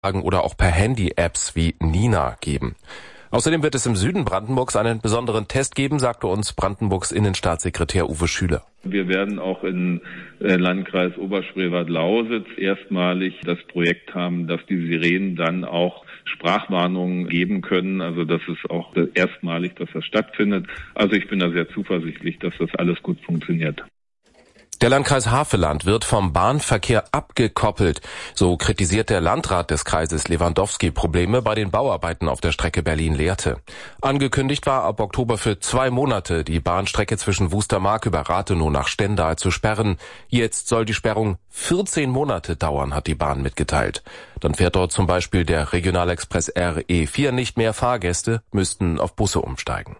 oder auch per Handy Apps wie Nina geben. Außerdem wird es im Süden Brandenburgs einen besonderen Test geben, sagte uns Brandenburgs Innenstaatssekretär Uwe Schüler. Wir werden auch im Landkreis Oberspreewald-Lausitz erstmalig das Projekt haben, dass die Sirenen dann auch Sprachwarnungen geben können. Also das ist auch erstmalig, dass das stattfindet. Also ich bin da sehr zuversichtlich, dass das alles gut funktioniert. Der Landkreis Havelland wird vom Bahnverkehr abgekoppelt. So kritisiert der Landrat des Kreises Lewandowski Probleme bei den Bauarbeiten auf der Strecke Berlin-Lehrte. Angekündigt war, ab Oktober für 2 Monate die Bahnstrecke zwischen Wustermark über Rathenow nach Stendal zu sperren. Jetzt soll die Sperrung 14 Monate dauern, hat die Bahn mitgeteilt. Dann fährt dort zum Beispiel der Regionalexpress RE4 nicht mehr. Fahrgäste müssten auf Busse umsteigen.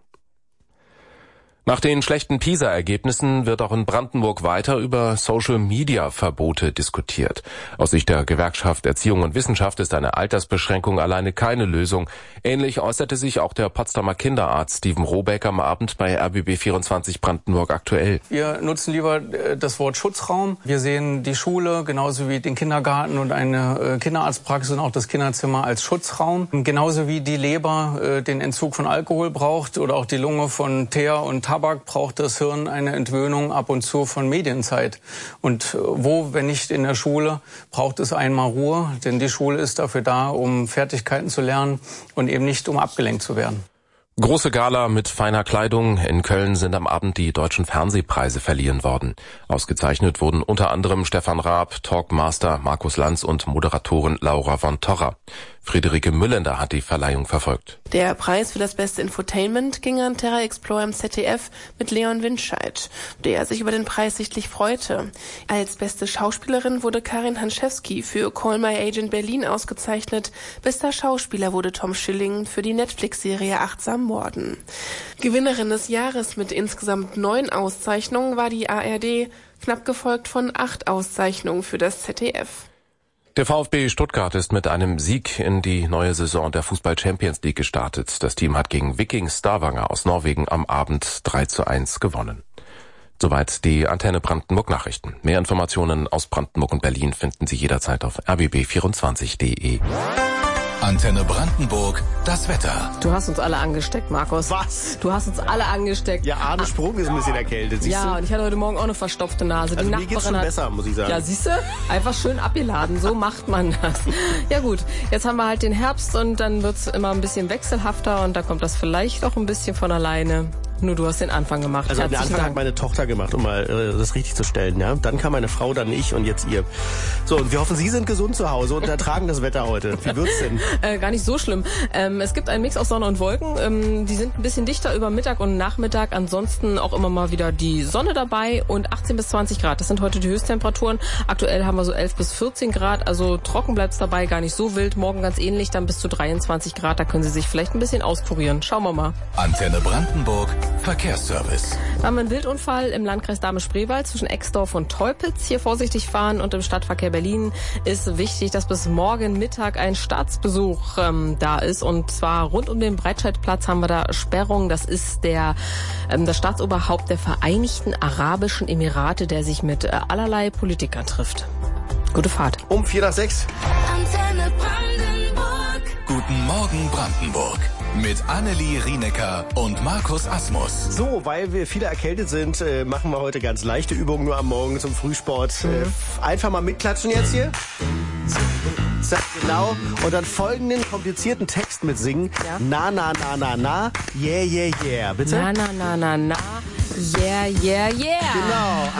Nach den schlechten PISA-Ergebnissen wird auch in Brandenburg weiter über Social-Media-Verbote diskutiert. Aus Sicht der Gewerkschaft Erziehung und Wissenschaft ist eine Altersbeschränkung alleine keine Lösung. Ähnlich äußerte sich auch der Potsdamer Kinderarzt Steven Robeck am Abend bei RBB24 Brandenburg aktuell. Wir nutzen lieber das Wort Schutzraum. Wir sehen die Schule genauso wie den Kindergarten und eine Kinderarztpraxis und auch das Kinderzimmer als Schutzraum. Genauso wie die Leber den Entzug von Alkohol braucht oder auch die Lunge von Teer und Tabak, braucht das Hirn eine Entwöhnung ab und zu von Medienzeit. Und wo, wenn nicht in der Schule, braucht es einmal Ruhe, denn die Schule ist dafür da, um Fertigkeiten zu lernen und eben nicht, um abgelenkt zu werden. Große Gala mit feiner Kleidung. In Köln sind am Abend die deutschen Fernsehpreise verliehen worden. Ausgezeichnet wurden unter anderem Stefan Raab, Talkmaster Markus Lanz und Moderatorin Laura von Torra. Friederike Müllender hat die Verleihung verfolgt. Der Preis für das beste Infotainment ging an Terra Explorer im ZDF mit Leon Winscheid, der sich über den Preis sichtlich freute. Als beste Schauspielerin wurde Karin Hanschewski für Call My Agent Berlin ausgezeichnet. Bester Schauspieler wurde Tom Schilling für die Netflix-Serie Achtsam Morden. Gewinnerin des Jahres mit insgesamt 9 Auszeichnungen war die ARD, knapp gefolgt von 8 Auszeichnungen für das ZDF. Der VfB Stuttgart ist mit einem Sieg in die neue Saison der Fußball-Champions League gestartet. Das Team hat gegen Viking Stavanger aus Norwegen am Abend 3:1 gewonnen. Soweit die Antenne Brandenburg Nachrichten. Mehr Informationen aus Brandenburg und Berlin finden Sie jederzeit auf rbb24.de. Antenne Brandenburg, das Wetter. Du hast uns alle angesteckt, Markus. Was? Du hast uns alle angesteckt. Ja, Arne Sprung ist ein bisschen erkältet, siehst du? Ja, und ich hatte heute Morgen auch eine verstopfte Nase. Also mir geht's schon besser, muss ich sagen. Ja, siehst du? Einfach schön abgeladen, so macht man das. Ja gut, jetzt haben wir halt den Herbst und dann wird's immer ein bisschen wechselhafter und da kommt das vielleicht auch ein bisschen von alleine. Nur du hast den Anfang gemacht. Also den Anfang hat meine Tochter gemacht, um mal das richtig zu stellen. Ja? Dann kam meine Frau, dann ich und jetzt ihr. So, und wir hoffen, Sie sind gesund zu Hause und ertragen das Wetter heute. Wie wird's denn? Gar nicht so schlimm. Es gibt einen Mix aus Sonne und Wolken. Die sind ein bisschen dichter über Mittag und Nachmittag. Ansonsten auch immer mal wieder die Sonne dabei und 18 bis 20 Grad. Das sind heute die Höchsttemperaturen. Aktuell haben wir so 11 bis 14 Grad. Also trocken bleibt's dabei, gar nicht so wild. Morgen ganz ähnlich, dann bis zu 23 Grad. Da können Sie sich vielleicht ein bisschen auskurieren. Schauen wir mal. Antenne Brandenburg, Verkehrsservice. Wir haben einen Wildunfall im Landkreis Dahme-Spreewald zwischen Exdorf und Teupitz. Hier vorsichtig fahren und im Stadtverkehr Berlin ist wichtig, dass bis morgen Mittag ein Staatsbesuch da ist. Und zwar rund um den Breitscheidplatz haben wir da Sperrung. Das ist das Staatsoberhaupt der Vereinigten Arabischen Emirate, der sich mit allerlei Politikern trifft. Gute Fahrt. Um 5:45. Antenne Brandenburg. Guten Morgen Brandenburg. Mit Annelie Rienecker und Markus Asmus. So, weil wir viele erkältet sind, machen wir heute ganz leichte Übungen nur am Morgen zum Frühsport. Einfach mal mitklatschen jetzt hier. Genau. Und dann folgenden komplizierten Text mitsingen. Ja. Na, na, na, na, na, yeah, yeah, yeah. Bitte? Na, na, na, na, na, yeah, yeah, yeah. Genau.